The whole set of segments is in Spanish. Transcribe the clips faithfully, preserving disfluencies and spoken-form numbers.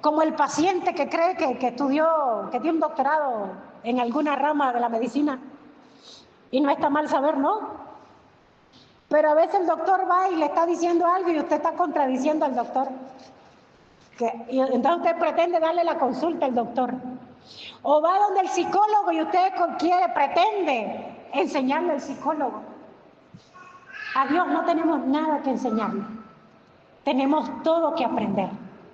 como el paciente que cree que, que estudió, que tiene un doctorado en alguna rama de la medicina, y no está mal saber, ¿no? Pero a veces el doctor va y le está diciendo algo y usted está contradiciendo al doctor. Que, y entonces usted pretende darle la consulta al doctor. O va donde el psicólogo y usted quiere, pretende enseñarle al psicólogo. A Dios no tenemos nada que enseñarle. Tenemos todo que aprender.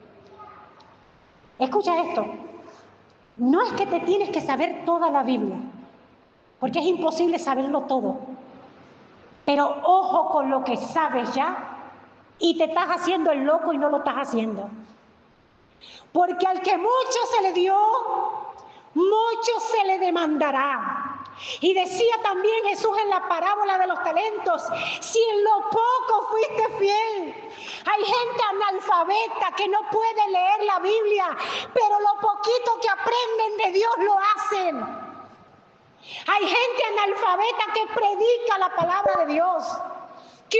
Escucha esto. No es que te tienes que saber toda la Biblia, porque es imposible saberlo todo. Pero ojo con lo que sabes ya y te estás haciendo el loco y no lo estás haciendo. Porque al que mucho se le dio, mucho se le demandará. Y decía también Jesús en la parábola de los talentos, si en lo poco fuiste fiel. Hay gente analfabeta que no puede leer la Biblia, pero lo poquito que aprenden de Dios lo hacen. Hay gente analfabeta que predica la palabra de Dios, que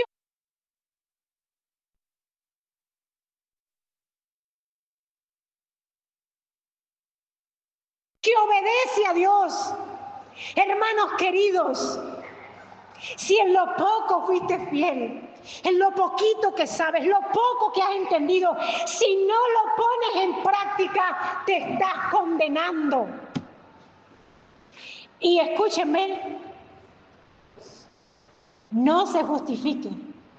que obedece a Dios. Hermanos queridos, si en lo poco fuiste fiel, en lo poquito que sabes, lo poco que has entendido, si no lo pones en práctica, te estás condenando. Y escúchenme, no se justifique.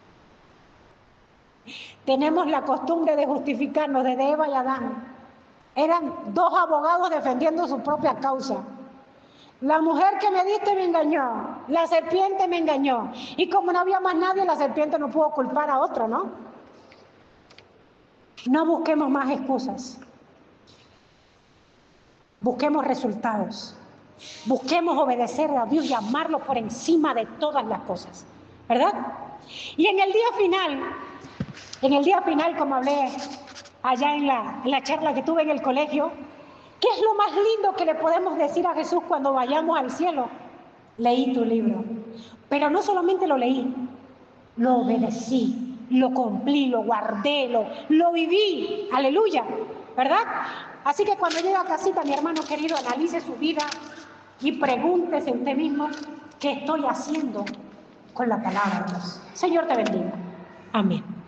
Tenemos la costumbre de justificarnos desde Eva y Adán. Eran dos abogados defendiendo su propia causa. La mujer que me diste me engañó, la serpiente me engañó. Y como no había más nadie, la serpiente no pudo culpar a otro, ¿no? No busquemos más excusas. Busquemos resultados. Busquemos obedecer a Dios y amarlo por encima de todas las cosas, ¿verdad? Y en el día final, en el día final, como hablé allá en la, en la charla que tuve en el colegio, ¿qué es lo más lindo que le podemos decir a Jesús cuando vayamos al cielo? Leí tu libro. Pero no solamente lo leí, lo obedecí, lo cumplí, lo guardé, lo, lo viví. Aleluya, ¿verdad? Así que cuando llegue a casita, mi hermano querido, analice su vida y pregúntese usted mismo, ¿qué estoy haciendo con la palabra de Dios? Señor te bendiga. Amén.